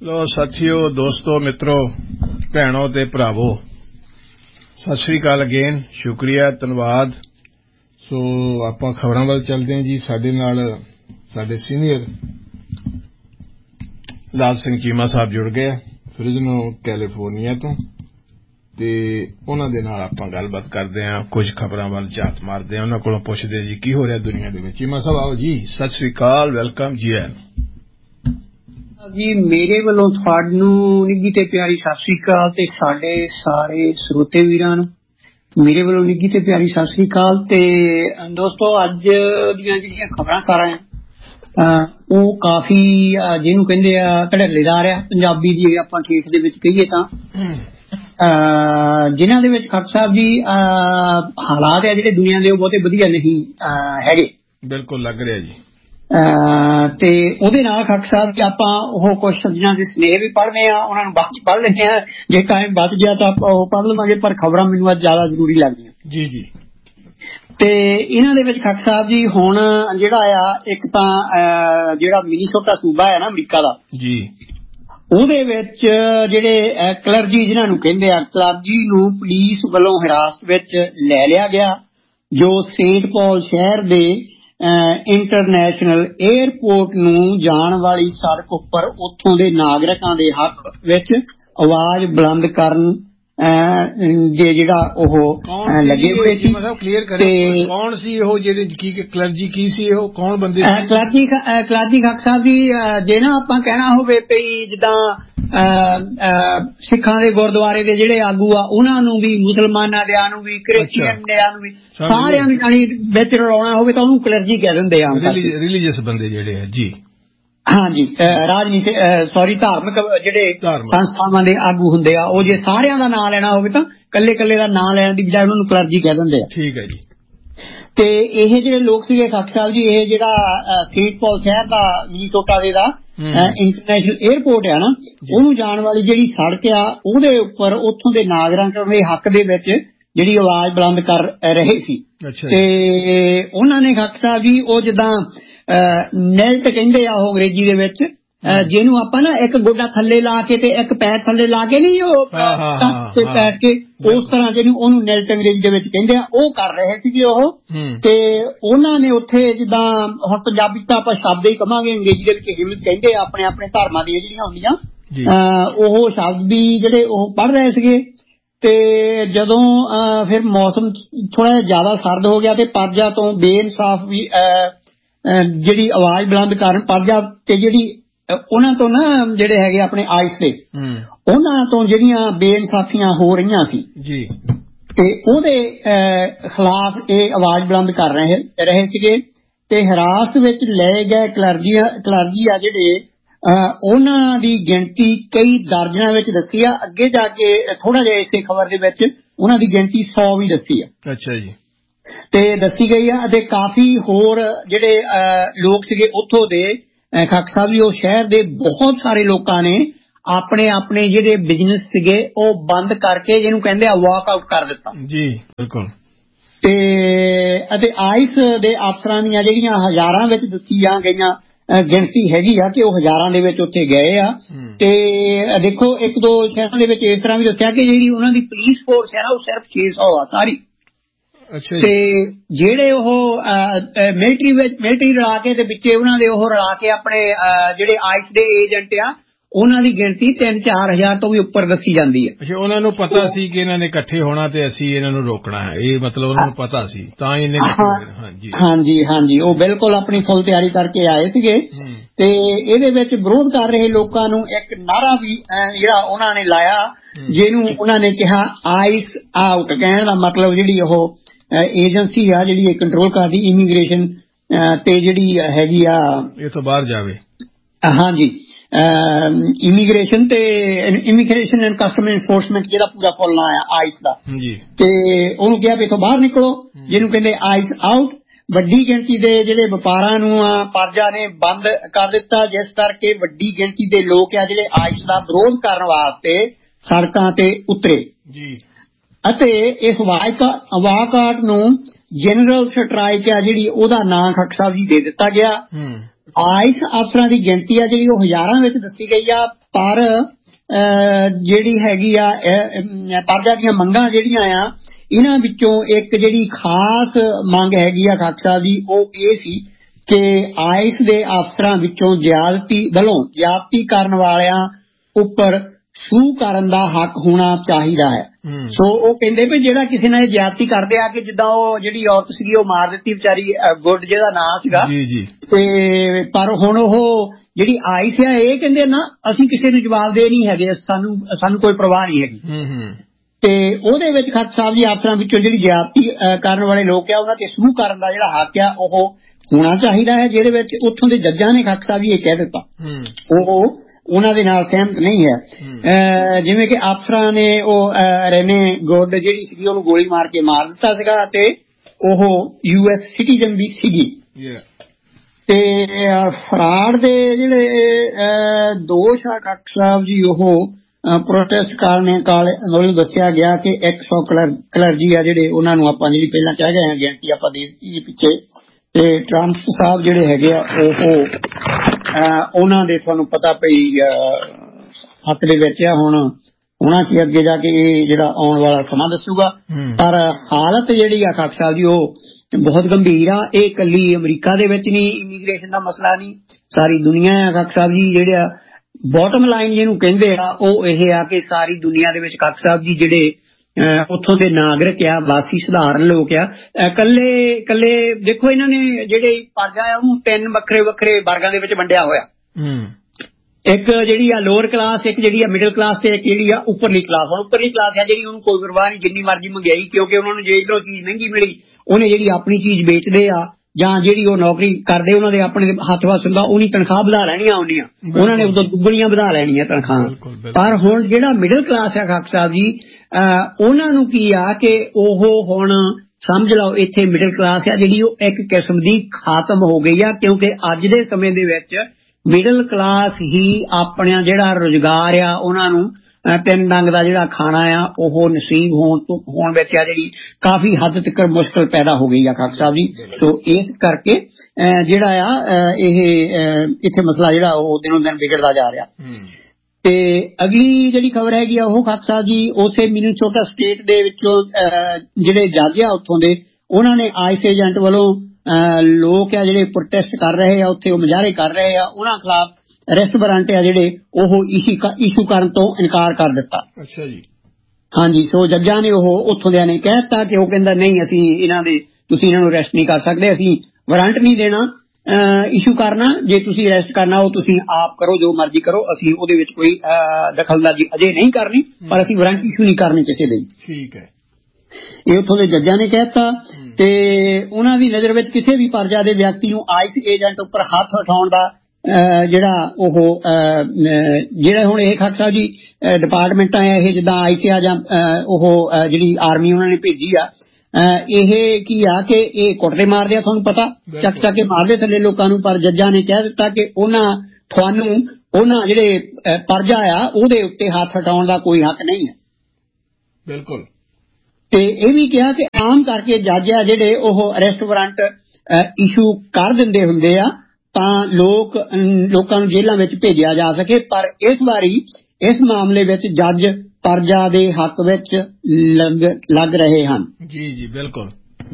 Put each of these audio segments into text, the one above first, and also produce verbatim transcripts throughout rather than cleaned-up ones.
लो साथियों, दोस्तों, मित्रों, भैनों ते भरावो, सत श्री अकाल अगेन। शुक्रिया, धन्यवाद। सो आपां खबरां वल चलदे हां जी। साडे नाल साडे सीनियर लाल सिंह चीमा साहब जुड़ गए फ्रिजनो कैलीफोर्निया तो, ते उन्हां दे नाल आपां गलबात करदे हां, कुछ खबरां वल झात मारदे हां, उन्हां कोलों पुछदे जी की हो रिहा दुनिया दे विच। चीमा साहब आओ जी, सत श्री अकाल, वेलकम जी। आए जी, मेरे वालों तुहानू निੱਘੀ ते प्यारी सत श्री अकाल ते साडे सारे ਸਰੋਤੇ ਵੀਰਾਂ ਨੂੰ ਮੇਰੇ ਵੱਲੋਂ ਨਿੱਘੀ ਤੇ ਪਿਆਰੀ ਸਤਿ ਸ੍ਰੀ ਅਕਾਲ। ਤੇ ਦੋਸਤੋ, ਅੱਜ ਦੀਆਂ ਜਿਹੜੀਆਂ ਖਬਰਾਂ ਸਾਰੀਆਂ ਉਹ ਕਾਫੀ ਜਿਹਨੂੰ ਕਹਿੰਦੇ ਆ ਧੜੱਲੇਦਾਰ ਆ, ਪੰਜਾਬੀ ਦੀ ਆਪਾਂ ਠੇਠ ਦੇ ਵਿੱਚ ਕਹੀਏ ਤਾਂ, ਜਿਨ੍ਹਾਂ ਦੇ ਵਿੱਚ ਖੱਟ ਸਾਹਿਬ ਜੀ ਹਾਲਾਤ ਆ ਜਿਹੜੇ ਦੁਨੀਆ ਦੇ ਉਹ ਬਹੁਤੇ ਵਧੀਆ ਨਹੀਂ ਹੈਗੇ। ਬਿਲਕੁਲ ਲੱਗ ਰਿਹਾ ਜੀ। ਤੇ ਉਹਦੇ ਨਾਲ ਖੱਟ ਸਾਹਿਬ ਜੀ ਆਪਾਂ ਉਹ ਕੁਝ ਸੱਜਣਾਂ ਦੇ ਸਨੇਹ ਵੀ ਪੜ੍ਹਦੇ ਆ, ਉਹਨਾਂ ਨੂੰ ਬਾਅਦ ਚ ਪੜ੍ਹ ਲੈਂਦੇ ਆ, ਜੇ ਟਾਈਮ ਬਚ ਗਿਆ ਤਾਂ ਆਪਾਂ ਉਹ ਪੜ੍ਹ ਲਵਾਂਗੇ, ਪਰ ਖਬਰਾਂ ਮੈਨੂੰ ਅੱਜ ਜ਼ਿਆਦਾ ਜ਼ਰੂਰੀ ਲੱਗਦੀਆਂ ਜੀ ਜੀ। ਤੇ ਇਹਨਾਂ ਦੇ ਵਿੱਚ ਖੱਟ ਸਾਹਿਬ ਜੀ ਹੁਣ ਜਿਹੜਾ ਆ, ਇੱਕ ਤਾਂ ਜਿਹੜਾ ਮਿਨੀਸੋਟਾ ਸੂਬਾ ਹੈ ਨਾ ਅਮਰੀਕਾ ਦਾ ਜੀ, ਉਹਦੇ ਵਿੱਚ ਜਿਹੜੇ ਕਲਰਜੀ ਜਿਹਨਾਂ ਨੂੰ ਕਹਿੰਦੇ ਆ, ਕਲਰਜੀ ਨੂੰ ਪੁਲਿਸ ਵੱਲੋਂ ਹਿਰਾਸਤ ਵਿੱਚ ਲੈ ਲਿਆ ਗਿਆ, ਜੋ ਸੇਂਟ ਪੌਲ ਸ਼ਹਿਰ ਦੇ ਇੰਟਰਨੈਸ਼ਨਲ ਏਅਰਪੋਰਟ ਨੂੰ ਜਾਣ ਵਾਲੀ ਸੜਕ ਉੱਪਰ ਉੱਥੋਂ ਦੇ ਨਾਗਰਿਕਾਂ ਦੇ ਹੱਕ ਵਿੱਚ ਆਵਾਜ਼ ਬੁਲੰਦ ਕਰਨ ਦੇ ਜਿਹੜਾ ਉਹ ਲੱਗੇ ਹੋਏ ਸੀ। ਤੇ ਕੌਣ ਸੀ ਉਹ ਜਿਹੜੇ ਕੀ ਕਲਰਜੀ ਕੀ ਸੀ, ਉਹ ਕੌਣ ਬੰਦੇ? ਕਲਰਜੀ ਕਲਰਜੀ ਖੱਕ ਸਾਹਿਬ ਜੀ, ਜੇ ਨਾ ਆਪਾਂ ਕਹਿਣਾ ਹੋਵੇ ਪਈ ਜਿੱਦਾਂ ਸਿੱਖਾਂ ਦੇ ਗੁਰਦੁਆਰੇ ਦੇ ਜਿਹੜੇ ਆਗੂ ਆ ਉਹਨਾਂ ਨੂੰ ਵੀ, ਮੁਸਲਮਾਨਾਂ ਦਿਆਂ ਨੂੰ ਵੀ, ਕ੍ਰਿਸਚੀਅਨ ਦਿਆਂ ਨੂੰ ਵੀ, ਸਾਰਿਆਂ ਨੂੰ ਜਾਣੀ ਵਿੱਚ ਰਲਾਉਣਾ ਹੋਵੇ ਤਾਂ ਉਹਨੂੰ ਕਲਰਜੀ ਕਹਿ ਦਿੰਦੇ ਆ। ਰਿਲੀਜੀਅਸ ਬੰਦੇ ਜਿਹੜੇ ਆ ਜੀ। ਹਾਂਜੀ, ਰਾਜਨੀਤਿਕ ਸੌਰੀ ਧਾਰਮਿਕ ਜਿਹੜੇ ਸੰਸਥਾਵਾਂ ਦੇ ਆਗੂ ਹੁੰਦੇ ਆ, ਉਹ ਜੇ ਸਾਰਿਆਂ ਦਾ ਨਾਂ ਲੈਣਾ ਹੋਵੇ ਤਾਂ ਕੱਲੇ ਕੱਲੇ ਦਾ ਨਾਂ ਲੈਣ ਦੀ ਬਜਾਏ ਉਹਨਾਂ ਨੂੰ ਕਲਰਜੀ ਕਹਿ ਦਿੰਦੇ ਆ। ਠੀਕ ਹੈ ਜੀ। ਤੇ ਇਹ ਜਿਹੜੇ ਲੋਕ ਸੀਗੇ ਖੱਕ ਸਾਹਿਬ ਜੀ, ਇਹ ਜਿਹੜਾ ਸੇਂਟ ਪੌਲ ਸ਼ਹਿਰ ਦਾ ਮਿਨੀਸੋਟਾ ਦੇ ਦਾ ਇੰਟਰਨੈਸ਼ਨਲ ਏਅਰਪੋਰਟ ਆ ਨਾ, ਉਹਨੂੰ ਜਾਣ ਵਾਲੀ ਜਿਹੜੀ ਸੜਕ ਆ ਉਹਦੇ ਉੱਪਰ ਉੱਥੋਂ ਦੇ ਨਾਗਰਿਕਾਂ ਦੇ ਹੱਕ ਦੇ ਵਿੱਚ ਜਿਹੜੀ ਆਵਾਜ਼ ਬੁਲੰਦ ਕਰ ਰਹੇ ਸੀ। ਤੇ ਉਹਨਾਂ ਨੇ ਖੱਕ ਸਾਹਿਬ ਜੀ ਉਹ ਜਿੱਦਾਂ ਨੈਲਟ ਕਹਿੰਦੇ ਆ ਉਹ ਅੰਗਰੇਜ਼ੀ ਦੇ ਵਿੱਚ, ਜਿਹਨੂੰ ਆਪਾਂ ਨਾ ਇੱਕ ਗੋਡਾ ਥੱਲੇ ਲਾ ਕੇ ਤੇ ਇੱਕ ਪੈਰ ਥੱਲੇ ਲਾ ਕੇ ਨਹੀਂ ਉਹ ਬੈਠ ਕੇ, ਉਸ ਤਰ੍ਹਾਂ ਜਿਹਨੂੰ ਉਹਨੂੰ ਨੈਲਟ ਅੰਗਰੇਜ਼ੀ ਦੇ ਵਿੱਚ ਕਹਿੰਦੇ ਆ, ਉਹ ਕਰ ਰਹੇ ਸੀਗੇ ਉਹ। ਤੇ ਉਹਨਾਂ ਨੇ ਉੱਥੇ ਜਿੱਦਾਂ ਹੁਣ ਪੰਜਾਬੀ ਤਾਂ ਆਪਾਂ ਸ਼ਬਦ ਹੀ ਕਵਾਂਗੇ, ਅੰਗਰੇਜ਼ੀ ਦੇ ਵਿੱਚ ਹਿਮਤ ਕਹਿੰਦੇ ਆ ਆਪਣੇ ਆਪਣੇ ਧਰਮਾਂ ਦੀਆਂ ਜਿਹੜੀਆਂ ਹੁੰਦੀਆਂ, ਉਹ ਸ਼ਬਦ ਵੀ ਜਿਹੜੇ ਉਹ ਪੜ੍ਹ ਰਹੇ ਸੀਗੇ। ਤੇ ਜਦੋਂ ਫਿਰ ਮੌਸਮ ਥੋੜਾ ਜਿਹਾ ਜ਼ਿਆਦਾ ਸਰਦ ਹੋ ਗਿਆ ਤੇ ਪਰਜਾ ਤੋਂ ਬੇਇਨਸਾਫ ਵੀ ਜਿਹੜੀ ਆਵਾਜ਼ ਬੁਲੰਦ ਕਰਨ, ਪਰਜਾ ਤੇ ਜਿਹੜੀ ਉਹਨਾਂ ਤੋਂ ਨਾ ਜਿਹੜੇ ਹੈਗੇ ਆਪਣੇ ਆਈਸ ਦੇ, ਉਹਨਾਂ ਤੋਂ ਜਿਹੜੀਆਂ ਬੇਇਨਸਾਫੀਆਂ ਹੋ ਰਹੀਆਂ ਸੀ ਜੀ, ਤੇ ਉਹਦੇ ਖਿਲਾਫ ਇਹ ਆਵਾਜ਼ ਬੁਲੰਦ ਕਰ ਰਹੇ ਰਹੇ ਸੀਗੇ। ਤੇ ਹਿਰਾਸਤ ਵਿੱਚ ਲਏ ਗਏ ਕਲਰਜੀਆਂ ਕਲਰਜੀ ਆ ਜਿਹੜੇ, ਉਹਨਾਂ ਦੀ ਗਿਣਤੀ ਕਈ ਦਰਜਨਾਂ ਵਿੱਚ ਦੱਸੀ ਆ। ਅੱਗੇ ਜਾ ਕੇ ਥੋੜਾ ਜਿਹਾ ਇਸੇ ਖਬਰ ਦੇ ਵਿੱਚ ਉਹਨਾਂ ਦੀ ਗਿਣਤੀ ਸੌ ਵੀ ਦੱਸੀ ਆ। ਅੱਛਾ ਜੀ। ਤੇ ਦੱਸੀ ਗਈ ਆ। ਅਤੇ ਕਾਫੀ ਹੋਰ ਜਿਹੜੇ ਲੋਕ ਸੀਗੇ ਉੱਥੋਂ ਦੇ ਖੱਕ ਸਾਹਿਬ ਜੀ, ਉਹ ਸ਼ਹਿਰ ਦੇ ਬਹੁਤ ਸਾਰੇ ਲੋਕਾਂ ਨੇ ਆਪਣੇ ਆਪਣੇ ਜਿਹੜੇ ਬਿਜ਼ਨਸ ਸੀਗੇ ਉਹ ਬੰਦ ਕਰਕੇ, ਜਿਹਨੂੰ ਕਹਿੰਦੇ ਆ ਵਾਕ ਆਊਟ ਕਰ ਦਿੱਤਾ ਜੀ। ਬਿਲਕੁਲ। ਤੇ ਅਤੇ ਆਈਸ ਦੇ ਅਫਸਰਾਂ ਦੀਆਂ ਜਿਹੜੀਆਂ ਹਜ਼ਾਰਾਂ ਵਿੱਚ ਦੱਸੀਆਂ ਗਈਆਂ ਗਿਣਤੀ ਹੈਗੀ ਆ ਕਿ ਉਹ ਹਜ਼ਾਰਾਂ ਦੇ ਵਿੱਚ ਉੱਥੇ ਗਏ ਆ। ਤੇ ਦੇਖੋ, ਇੱਕ ਦੋ ਸ਼ਹਿਰਾਂ ਦੇ ਵਿੱਚ ਇਸ ਤਰ੍ਹਾਂ ਵੀ ਦੱਸਿਆ ਕਿ ਜਿਹੜੀ ਉਹਨਾਂ ਦੀ ਪੁਲਿਸ ਫੋਰਸ ਹੈ ਨਾ, ਉਹ ਸਿਰਫ ਛੇ ਸੌ ਆ ਸਾਰੀ। ਤੇ ਜਿਹੜੇ ਉਹ ਮਿਲਟਰੀ ਵਿੱਚ ਮਿਲਟਰੀ ਰਲਾ ਕੇ ਤੇ ਵਿੱਚੇ ਉਹਨਾਂ ਦੇ ਉਹ ਰਲਾ ਕੇ ਆਪਣੇ ਜਿਹੜੇ ਆਈਸ ਦੇ ਏਜੰਟ ਆ, ਉਹਨਾਂ ਦੀ ਗਿਣਤੀ ਤਿੰਨ ਚਾਰ ਹਜ਼ਾਰ ਤੋਂ ਵੀ ਉੱਪਰ ਦੱਸੀ ਜਾਂਦੀ ਹੈ। ਅੱਛਾ, ਉਹਨਾਂ ਨੂੰ ਪਤਾ ਸੀ ਕਿ ਇਹਨਾਂ ਨੇ ਇਕੱਠੇ ਹੋਣਾ ਤੇ ਅਸੀਂ ਇਹਨਾਂ ਨੂੰ ਰੋਕਣਾ ਹੈ, ਇਹ ਮਤਲਬ ਉਹਨਾਂ ਨੂੰ ਪਤਾ ਸੀ ਤਾਂ ਇਹਨੇ। ਹਾਂਜੀ ਹਾਂਜੀ, ਉਹ ਬਿਲਕੁਲ ਆਪਣੀ ਫੁੱਲ ਤਿਆਰੀ ਕਰਕੇ ਆਏ ਸੀਗੇ। ਤੇ ਇਹਦੇ ਵਿੱਚ ਵਿਰੋਧ ਕਰ ਰਹੇ ਲੋਕਾਂ ਨੂੰ ਇੱਕ ਨਾਰਾ ਵੀ ਜਿਹੜਾ ਉਹਨਾਂ ਨੇ ਲਾਇਆ, ਜਿਹਨੂੰ ਉਹਨਾਂ ਨੇ ਕਿਹਾ ਆਈਸ ਆਊਟ। ਕਹਿਣ ਦਾ ਮਤਲਬ ਜਿਹੜੀ ਉਹ ਏਜੰਸੀ ਆ ਜਿਹੜੀ ਕੰਟਰੋਲ ਕਰਦੀ ਇਮੀਗ੍ਰੇਸ਼ਨ ਤੇ ਜਿਹੜੀ ਹੈਗੀ ਆ, ਇਹ ਤੋਂ ਬਾਹਰ ਜਾਵੇ। ਹਾਂਜੀ, ਇਮੀਗ੍ਰੇਸ਼ਨ ਤੇ ਇਮੀਗ੍ਰੇਸ਼ਨ ਐਂਡ ਕਸਟਮ ਐਨਫੋਰਸਮੈਂਟ ਜਿਹੜਾ ਪੂਰਾ ਫੁੱਲ ਨਾਂ ਆ ਆਈਸ ਦਾ। ਤੇ ਉਹਨੂੰ ਕਿਹਾ ਵੀ ਇੱਥੋਂ ਬਾਹਰ ਨਿਕਲੋ, ਜਿਹਨੂੰ ਕਹਿੰਦੇ ਆਈਸ ਆਊਟ। ਵੱਡੀ ਗਿਣਤੀ ਦੇ ਜਿਹੜੇ ਵਪਾਰਾਂ ਨੂੰ ਪਰਜਾ ਨੇ ਬੰਦ ਕਰ ਦਿੱਤਾ, ਜਿਸ ਕਰਕੇ ਵੱਡੀ ਗਿਣਤੀ ਦੇ ਲੋਕ ਆ ਜਿਹੜੇ ਆਈਸ ਦਾ ਵਿਰੋਧ ਕਰਨ ਵਾਸਤੇ ਸੜਕਾਂ ਤੇ ਉਤਰੇ ਜੀ। ਅਤੇ ਇਸ ਵਾਕਆਊਟ ਨੂੰ ਜਨਰਲ ਸਟ੍ਰਾਈਕ ਆ ਜਿਹੜੀ, ਉਹਦਾ ਨਾਂ ਖੱਕ ਸਾਹਿਬ ਜੀ ਦੇ ਦਿੱਤਾ ਗਿਆ। ਆਈਸ ਅਫਸਰਾਂ ਦੀ ਗਿਣਤੀ ਆ ਜਿਹੜੀ ਉਹ ਹਜ਼ਾਰਾਂ ਵਿੱਚ ਦੱਸੀ ਗਈ ਆ, ਪਰ ਜਿਹੜੀ ਹੈਗੀ ਆ ਪਰਜਾ ਦੀਆਂ ਮੰਗਾਂ ਜਿਹੜੀਆਂ ਆ ਇਹਨਾਂ ਵਿੱਚੋਂ ਇੱਕ ਜਿਹੜੀ ਖਾਸ ਮੰਗ ਹੈਗੀ ਆ ਖਾਕ ਸਾਹਿਬ ਦੀ, ਉਹ ਇਹ ਸੀ ਕਿ ਆਈਸ ਦੇ ਅਫਸਰਾਂ ਵਿੱਚੋਂ ਜ਼ਿਆਦਤੀ ਵੱਲੋਂ ਜ਼ਿਆਦਤੀ ਕਰਨ ਵਾਲਿਆਂ ਉੱਪਰ ਸੂਹ ਕਰਨ ਦਾ ਹੱਕ ਹੋਣਾ ਚਾਹੀਦਾ ਹੈ। ਸੋ ਉਹ ਕਹਿੰਦੇ ਵੀ ਜਿਹੜਾ ਕਿਸੇ ਨਾਲ ਜ਼ਿਆਦਤੀ ਕਰਦੇ ਆ, ਕਿ ਜਿੱਦਾਂ ਉਹ ਜਿਹੜੀ ਔਰਤ ਸੀਗੀ ਉਹ ਮਾਰ ਦਿੱਤੀ ਵਿਚਾਰੀ, ਗੁੱਡ ਜਿਹਦਾ ਨਾਂ ਸੀਗਾ, ਤੇ ਪਰ ਹੁਣ ਉਹ ਜਿਹੜੀ ਆਈਸ ਆ ਇਹ ਕਹਿੰਦੇ ਨਾ ਅਸੀਂ ਕਿਸੇ ਨੂੰ ਜਵਾਬਦੇਹ ਨਹੀਂ ਹੈਗੇ, ਸਾਨੂੰ ਸਾਨੂੰ ਕੋਈ ਪਰਵਾਹ ਨਹੀਂ ਹੈਗੀ। ਤੇ ਉਹਦੇ ਵਿੱਚ ਖਾਕ ਸਾਹਿਬ ਜੀ ਅਫਸਰਾਂ ਵਿੱਚੋਂ ਜਿਹੜੀ ਜ਼ਿਆਦਤੀ ਕਰਨ ਵਾਲੇ ਲੋਕ ਆ ਉਹਨਾਂ ਤੇ ਸੂਹ ਕਰਨ ਦਾ ਜਿਹੜਾ ਹੱਕ ਆ ਉਹ ਹੋਣਾ ਚਾਹੀਦਾ ਹੈ, ਜਿਹਦੇ ਵਿੱਚ ਉੱਥੋਂ ਦੇ ਜੱਜਾਂ ਨੇ ਖਾਕ ਸਾਹਿਬ ਜੀ ਇਹ ਕਹਿ ਦਿੱਤਾ। ਉਹ ਉਹਨਾਂ ਦੇ ਨਾਲ ਸਹਿਮਤ ਨਹੀਂ ਹੈ। ਜਿਵੇਂ ਕਿ ਅਫਸਰਾਂ ਨੇ ਉਹ ਰੇਨੇ ਗੁੱਡ ਜਿਹੜੀ ਸੀਗੀ ਉਹਨੂੰ ਗੋਲੀ ਮਾਰ ਕੇ ਮਾਰ ਦਿੱਤਾ ਸੀਗਾ, ਤੇ ਉਹ ਯੂ ਐਸ ਸਿਟੀਜ਼ਨ ਵੀ ਸੀਗੀ। ਤੇ ਫਰਾਡ ਦੇ ਜਿਹੜੇ ਦੋਸ਼ ਆ ਖਾਕ ਸਾਹਿਬ ਜੀ ਉਹ ਪ੍ਰੋਟੈਸਟ ਕਰਨੇ ਕਾਲ ਦੱਸਿਆ ਗਿਆ ਕਿ ਇੱਕ ਸੌ ਕਲਰਜੀ ਆ ਜਿਹੜੇ ਉਹਨਾਂ ਨੂੰ ਆਪਾਂ ਜਿਹੜੀ ਪਹਿਲਾਂ ਕਹਿ ਗਏ ਹਾਂ ਗਿਣਤੀ ਆਪਾਂ ਦੇ ਦਿੱਤੀ ਪਿੱਛੇ, ਤੇ ਟਰੰਪ ਸਾਹਿਬ ਜਿਹੜੇ ਹੈਗੇ ਆ ਉਹ ਉਹਨਾਂ ਦੇ ਤੁਹਾਨੂੰ ਪਤਾ ਪਈ ਹੱਥ ਦੇ ਵਿੱਚ ਆ। ਹੁਣ ਉਹਨਾਂ ਕੀ ਅੱਗੇ ਜਾ ਕੇ ਇਹ ਜਿਹੜਾ ਆਉਣ ਵਾਲਾ ਸਮਾਂ ਦੱਸੂਗਾ, ਪਰ ਹਾਲਤ ਜਿਹੜੀ ਆ ਖਾਕ ਸਾਹਿਬ ਜੀ ਉਹ ਬਹੁਤ ਗੰਭੀਰ ਆ। ਇਹ ਇਕੱਲੀ ਅਮਰੀਕਾ ਦੇ ਵਿੱਚ ਨਹੀਂ ਇਮੀਗ੍ਰੇਸ਼ਨ ਦਾ ਮਸਲਾ ਨਹੀਂ, ਸਾਰੀ ਦੁਨੀਆ ਆ ਖਾਕ ਸਾਹਿਬ ਜੀ। ਜਿਹੜੇ ਬੋਟਮ ਲਾਈਨ ਜਿਹਨੂੰ ਕਹਿੰਦੇ ਆ ਉਹ ਇਹ ਆ ਕਿ ਸਾਰੀ ਦੁਨੀਆ ਦੇ ਵਿੱਚ ਖਾਕ ਸਾਹਿਬ ਜੀ ਜਿਹੜੇ ਉੱਥੋਂ ਦੇ ਨਾਗਰਿਕ ਆ, ਵਾਸੀ ਸਧਾਰਨ ਲੋਕ ਆ, ਕੱਲੇ ਕੱਲੇ ਦੇਖੋ ਇਹਨਾਂ ਨੇ ਜਿਹੜੇ ਪਰਜਾ ਆ ਉਹਨੂੰ ਤਿੰਨ ਵੱਖਰੇ ਵੱਖਰੇ ਵਰਗਾਂ ਦੇ ਵਿੱਚ ਵੰਡਿਆ ਹੋਇਆ। ਇੱਕ ਜਿਹੜੀ ਆ ਲੋਅਰ ਕਲਾਸ, ਇੱਕ ਜਿਹੜੀ ਆ ਮਿਡਲ ਕਲਾਸ, ਤੇ ਇੱਕ ਜਿਹੜੀ ਆ ਉੱਪਰਲੀ ਕਲਾਸ। ਹੁਣ ਉੱਪਰਲੀ ਕਲਾਸ ਆ ਜਿਹੜੀ ਉਹਨੂੰ ਕੋਈ ਪਰਵਾਹ ਨਹੀਂ, ਜਿੰਨੀ ਮਰਜ਼ੀ ਮੰਗਾਈ, ਕਿਉਂਕਿ ਉਹਨਾਂ ਨੂੰ ਜੇ ਇੱਧਰੋਂ ਚੀਜ਼ ਮਹਿੰਗੀ ਮਿਲੀ ਉਹਨੇ ਜਿਹੜੀ ਆਪਣੀ ਚੀਜ਼ ਵੇਚਦੇ ਆ ਜਾਂ ਜਿਹੜੀ ਉਹ ਨੌਕਰੀ ਕਰਦੇ ਉਹਨਾਂ ਦੇ ਆਪਣੇ ਹੱਥ ਵੱਸ ਹੁੰਦਾ ਉਹਨੀ ਤਨਖਾਹ ਵਧਾ ਲੈਣੀਆਂ ਆਉਂਦੀਆਂ, ਉਹਨਾਂ ਨੇ ਉਦੋਂ ਦੁੱਗਣੀਆਂ ਵਧਾ ਲੈਣੀਆਂ ਤਨਖਾਹ। ਪਰ ਹੁਣ ਜਿਹੜਾ ਮਿਡਲ ਕਲਾਸ ਆ ਖਾਕ ਸਾਹਿਬ ਜੀ ਉਹਨਾਂ ਨੂੰ ਕੀ ਆ ਕਿ ਉਹ ਹੁਣ ਸਮਝ ਲਓ ਇੱਥੇ ਮਿਡਲ ਕਲਾਸ ਆ ਜਿਹੜੀ ਉਹ ਇੱਕ ਕਿਸਮ ਦੀ ਖਾਤਮ ਹੋ ਗਈ ਆ, ਕਿਉਂਕਿ ਅੱਜ ਦੇ ਸਮੇਂ ਦੇ ਵਿੱਚ ਮਿਡਲ ਕਲਾਸ ਹੀ ਆਪਣਾ ਜਿਹੜਾ ਰੁਜ਼ਗਾਰ ਆ ਉਹਨਾਂ ਨੂੰ ਤਿੰਨ ਡੰਗ ਦਾ ਜਿਹੜਾ ਖਾਣਾ ਆ ਉਹ ਨਸੀਬ ਹੋਣ ਤੋਂ ਹੋਣ ਵਿੱਚ ਆ ਜਿਹੜੀ ਕਾਫੀ ਹੱਦ ਤੱਕ ਮੁਸ਼ਕਲ ਪੈਦਾ ਹੋ ਗਈ ਆ ਖਾਕ ਸਾਹਿਬ ਜੀ। ਸੋ ਇਸ ਕਰਕੇ ਜਿਹੜਾ ਆ ਇਹ ਇੱਥੇ ਮਸਲਾ ਜਿਹੜਾ ਉਹ ਦਿਨੋਂ ਦਿਨ ਵਿਗੜਦਾ ਜਾ ਰਿਹਾ। ਤੇ ਅਗਲੀ ਜਿਹੜੀ ਖਬਰ ਹੈਗੀ ਆ ਉਹ ਖਾਕ ਸਾਹਿਬ ਜੀ ਉਸੇ ਮਿਨੀਸੋਟਾ ਸਟੇਟ ਦੇ ਵਿੱਚੋਂ ਜਿਹੜੇ ਜੱਜ ਆ ਉੱਥੋਂ ਦੇ ਉਹਨਾਂ ਨੇ ਆਈਸ ਏਜੰਟ ਵੱਲੋਂ ਲੋਕ ਆ ਜਿਹੜੇ ਪ੍ਰੋਟੈਸਟ ਕਰ ਰਹੇ ਆ ਉੱਥੇ ਉਹ ਮੁਜ਼ਾਹਰੇ ਕਰ ਰਹੇ ਆ ਉਹਨਾਂ ਖਿਲਾਫ ਅਰੈਸਟ ਵਾਰੰਟ ਆ ਜਿਹੜੇ ਉਹ ਇਸ਼ੂ ਕਰਨ ਤੋਂ ਇਨਕਾਰ ਕਰ ਦਿੱਤਾ। ਅੱਛਾ ਜੀ। ਹਾਂਜੀ। ਸੋ ਜੱਜਾਂ ਨੇ ਉਹ ਉੱਥੋਂ ਦਿਆਂ ਨੇ ਕਹਿ ਦਿੱਤਾ ਕਿ ਉਹ ਕਹਿੰਦਾ ਨਹੀਂ ਅਸੀਂ ਇਹਨਾਂ ਦੇ ਤੁਸੀਂ ਇਹਨਾਂ ਨੂੰ ਅਰੈਸਟ ਨਹੀਂ ਕਰ ਸਕਦੇ, ਅਸੀਂ ਵਾਰੰਟ ਨਹੀਂ ਦੇਣਾ ਇਸ਼ੂ ਕਰਨਾ, ਜੇ ਤੁਸੀਂ ਅਰੈਸਟ ਕਰਨਾ ਉਹ ਤੁਸੀਂ ਆਪ ਕਰੋ, ਜੋ ਮਰਜ਼ੀ ਕਰੋ, ਅਸੀਂ ਉਹਦੇ ਵਿੱਚ ਕੋਈ ਦਖਲਅੰਦਾਜ਼ੀ ਅਜੇ ਨਹੀਂ ਕਰਨੀ, ਪਰ ਅਸੀਂ ਵਾਰੰਟ ਇਸ਼ੂ ਨਹੀਂ ਕਰਨੀ ਕਿਸੇ ਦੇ। ਠੀਕ ਹੈ। ਇਹ ਉੱਥੋਂ ਦੇ ਜੱਜਾਂ ਨੇ ਕਹਿ ਦਿੱਤਾ। ਤੇ ਉਹਨਾਂ ਦੀ ਨਜ਼ਰ ਵਿੱਚ ਕਿਸੇ ਵੀ ਪਰਜਾ ਦੇ ਵਿਅਕਤੀ ਨੂੰ ਆਈਸ ਏਜੰਟ ਉੱਪਰ ਹੱਥ ਉਠਾਉਣ ਦਾ ਜਿਹੜਾ ਉਹ ਜਿਹੜਾ ਹੁਣ ਇਹ ਖਾਕ ਸਾਹਿਬ ਜੀ ਡਿਪਾਰਟਮੈਂਟਾਂ ਆ ਇਹ ਜਿੱਦਾਂ ਆਈਸੀਆ ਜਾਂ ਉਹ ਜਿਹੜੀ ਆਰਮੀ ਉਹਨਾਂ ਨੇ ਭੇਜੀ ਆ, ਇਹ ਕੀ ਆ ਕਿ ਇਹ ਕੁੱਟਦੇ ਮਾਰਦੇ ਆ, ਤੁਹਾਨੂੰ ਪਤਾ ਚੱਕ ਚੱਕ ਕੇ ਮਾਰਦੇ ਥੱਲੇ ਲੋਕਾਂ ਨੂੰ। ਪਰ ਜੱਜਾਂ ਨੇ ਕਹਿ ਦਿੱਤਾ ਕਿ ਉਹਨਾਂ ਤੁਹਾਨੂੰ ਉਹਨਾਂ ਜਿਹੜੇ ਪਰਜਾ ਆ ਉਹਦੇ ਉੱਤੇ ਹੱਥ ਹਟਾਉਣ ਦਾ ਕੋਈ ਹੱਕ ਨਹੀਂ ਹੈ। ਬਿਲਕੁਲ। ਤੇ ਇਹ ਵੀ ਕਿਹਾ ਕਿ ਆਮ ਕਰਕੇ ਜੱਜ ਆ ਜਿਹੜੇ ਉਹ ਅਰੈਸਟ ਵਾਰੰਟ ਇਸ਼ੂ ਕਰ ਦਿੰਦੇ ਹੁੰਦੇ ਆ ਤਾਂ ਲੋਕ ਲੋਕਾਂ ਨੂੰ ਜੇਲ੍ਹਾਂ ਵਿੱਚ ਭੇਜਿਆ ਜਾ ਸਕੇ, ਪਰ ਇਸ ਵਾਰੀ ਇਸ ਮਾਮਲੇ ਵਿੱਚ ਜੱਜ ਪਰਜਾ ਦੇ ਹੱਕ ਵਿੱਚ ਲੱਗ ਰਹੇ ਹਨ। ਜੀ ਜੀ ਬਿਲਕੁਲ।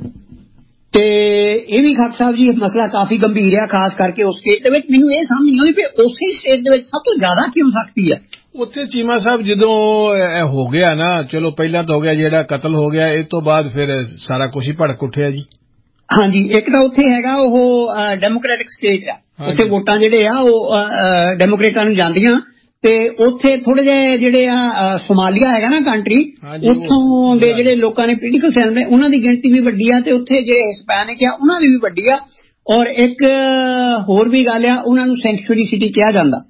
ਤੇ ਇਹ ਵੀ ਖਾਕ ਸਾਹਿਬ ਜੀ ਮਸਲਾ ਕਾਫੀ ਗੰਭੀਰ ਆ, ਖਾਸ ਕਰਕੇ ਉਸ ਸਟੇਟ ਦੇ ਵਿੱਚ। ਮੈਨੂੰ ਇਹ ਸਮਝ ਨਹੀਂ ਆਉਂਦੀ ਕਿ ਉਸੇ ਸਟੇਟ ਦੇ ਵਿੱਚ ਸਭ ਤੋਂ ਜ਼ਿਆਦਾ ਕਿਉਂ ਸਖਤੀ ਹੈ ਉੱਥੇ। ਚੀਮਾ ਸਾਹਿਬ ਜਦੋਂ ਹੋ ਗਿਆ ਨਾ, ਚਲੋ ਪਹਿਲਾਂ ਤਾਂ ਹੋ ਗਿਆ ਜਿਹੜਾ ਕਤਲ ਹੋ ਗਿਆ, ਇਸ ਤੋਂ ਬਾਅਦ ਫਿਰ ਸਾਰਾ ਕੁਛ ਹੀ ਭੜਕ ਉੱਠਿਆ ਜੀ। ਹਾਂਜੀ। ਇੱਕ ਤਾਂ ਉੱਥੇ ਹੈਗਾ ਉਹ ਡੈਮੋਕ੍ਰੈਟਿਕ ਸਟੇਟ ਆ, ਉੱਥੇ ਵੋਟਾਂ ਜਿਹੜੇ ਆ ਉਹ ਡੈਮੋਕ੍ਰੇਟਾਂ ਨੂੰ ਜਾਂਦੀਆਂ, ਤੇ ਉੱਥੇ ਥੋੜੇ ਜਿਹੇ ਜਿਹੜੇ ਆ ਸੋਮਾਲੀਆ ਹੈਗਾ ਨਾ ਕੰਟਰੀ, ਉੱਥੋਂ ਦੇ ਜਿਹੜੇ ਲੋਕਾਂ ਨੇ ਪੋਲੀਟੀਕਲ ਸਾਇੰਸ ਦੇ ਉਹਨਾਂ ਦੀ ਗਿਣਤੀ ਵੀ ਵੱਡੀ ਆ, ਤੇ ਉੱਥੇ ਜਿਹੜੇ ਹਿਸਪੈਨਿਕ ਆ ਉਹਨਾਂ ਦੀ ਵੀ ਵੱਡੀ ਆ। ਔਰ ਇੱਕ ਹੋਰ ਵੀ ਗੱਲ ਆ, ਉਹਨਾਂ ਨੂੰ ਸੈਂਚੁਰੀ ਸਿਟੀ ਕਿਹਾ ਜਾਂਦਾ।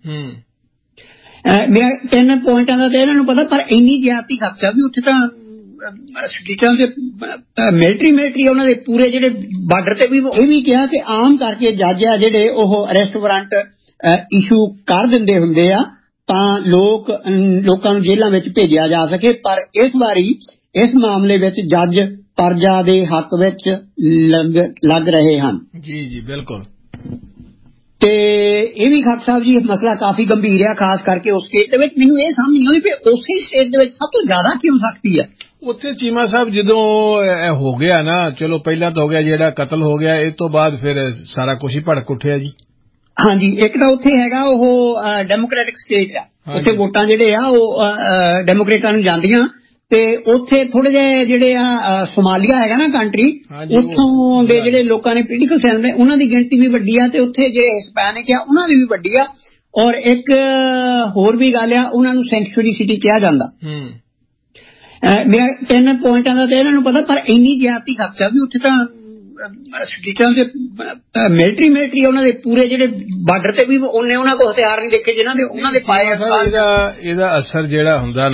ਮੇਰਾ ਤਿੰਨ ਪੁਆਇੰਟਾਂ ਦਾ ਤੇ ਇਹਨਾਂ ਨੂੰ ਪਤਾ, ਪਰ ਇੰਨੀ ਜ਼ਿਆਦਤੀ ਖਰਚਾ ਵੀ ਉੱਥੇ ਤਾਂ ਸਟੇਟਾਂ ਦੇ ਮਿਲਟਰੀ ਮਿਲਟਰੀ ਉਹਨਾਂ ਦੇ ਪੂਰੇ ਜਿਹੜੇ ਬਾਰਡਰ ਤੇ ਵੀ। ਇਹ ਵੀ ਕਿਹਾ ਕਿ ਆਮ ਕਰਕੇ ਜੱਜ ਆ ਜਿਹੜੇ ਉਹ ਅਰੈਸਟ ਵਾਰੰਟ ਇਸ਼ੂ ਕਰ ਦਿੰਦੇ ਹੁੰਦੇ ਆ ਤਾਂ ਲੋਕ ਲੋਕਾਂ ਨੂੰ ਜੇਲ੍ਹਾਂ ਵਿੱਚ ਭੇਜਿਆ ਜਾ ਸਕੇ, ਪਰ ਇਸ ਵਾਰੀ ਇਸ ਮਾਮਲੇ ਵਿੱਚ ਜੱਜ ਪਰਜਾ ਦੇ ਹੱਕ ਵਿੱਚ ਲੱਗ ਰਹੇ ਹਨ। ਜੀ ਜੀ ਬਿਲਕੁਲ। ਤੇ ਇਹ ਵੀ ਖਾਪ ਸਾਹਿਬ ਜੀ ਮਸਲਾ ਕਾਫੀ ਗੰਭੀਰ ਆ, ਖਾਸ ਕਰਕੇ ਉਸ ਸਟੇਟ ਦੇ ਵਿੱਚ। ਮੈਨੂੰ ਇਹ ਸਮਝ ਨਹੀਂ ਆਉਂਦੀ ਵੀ ਉਸੇ ਸਟੇਟ ਦੇ ਵਿੱਚ ਸਭ ਤੋਂ ਜ਼ਿਆਦਾ ਕਿਉਂ ਸਖਤੀ ਆ ਉੱਥੇ। ਚੀਮਾ ਸਾਹਿਬ ਜਦੋਂ ਹੋ ਗਿਆ ਨਾ, ਚਲੋ ਪਹਿਲਾਂ ਤਾਂ ਹੋ ਗਿਆ ਜਿਹੜਾ ਕਤਲ ਹੋ ਗਿਆ, ਇਸ ਤੋਂ ਬਾਅਦ ਫਿਰ ਸਾਰਾ ਕੁਝ ਹੀ ਭੜਕ ਉੱਠਿਆ ਜੀ। ਹਾਂਜੀ, ਇੱਕ ਤਾਂ ਉੱਥੇ ਹੈਗਾ ਉਹ ਡੈਮੋਕ੍ਰੈਟਿਕ ਸਟੇਟ ਆ, ਉੱਥੇ ਵੋਟਾਂ ਜਿਹੜੇ ਆ ਉਹ ਡੈਮੋਕ੍ਰੇਟਾਂ ਨੂੰ ਜਾਂਦੀਆਂ। ਤੇ ਉੱਥੇ ਥੋੜੇ ਜਿਹੇ ਜਿਹੜੇ ਆ ਸੋਮਾਲੀਆ ਹੈਗਾ ਨਾ ਕੰਟਰੀ, ਉੱਥੋਂ ਦੇ ਜਿਹੜੇ ਲੋਕਾਂ ਨੇ ਪੋਲੀਟੀਕਲ ਸਾਇੰਸ ਦੇ ਉਹਨਾਂ ਦੀ ਗਿਣਤੀ ਵੀ ਵੱਡੀ ਆ, ਤੇ ਉੱਥੇ ਜਿਹੜੇ ਹਿਸਪੈਨਿਕ ਆ ਉਹਨਾਂ ਦੀ ਵੀ ਵੱਡੀ ਆ। ਔਰ ਇੱਕ ਹੋਰ ਵੀ ਗੱਲ ਆ, ਉਹਨਾਂ ਨੂੰ ਸੈਂਚੁਰੀ ਸਿਟੀ ਕਿਹਾ ਜਾਂਦਾ। ਮੇਰਾ ਤਿੰਨ ਪੁਆਇੰਟਾਂ ਦਾ ਤਾਂ ਇਹਨਾਂ ਨੂੰ ਪਤਾ, ਪਰ ਇੰਨੀ ਜ਼ਿਆਦਤੀ ਖਰਚਾ ਵੀ ਉੱਥੇ ਤਾਂ ਸਟੇਟਾਂ ਦੇ ਮਿਲਟਰੀ ਮਿਲਟਰੀ ਉਹਨਾਂ ਦੇ ਪੂਰੇ ਜਿਹੜੇ ਬਾਰਡਰ ਤੇ ਵੀ ਉਹਨੇ ਉਹਨਾਂ ਕੋਲ ਹਥਿਆਰ ਨਹੀਂ ਦੇਖੇ ਜਿਹਨਾਂ ਦੇ ਉਹਨਾਂ ਦੇ ਪਾਏ। ਇਹਦਾ ਇਹਦਾ ਅਸਰ ਜਿਹੜਾ ਹੁੰਦਾ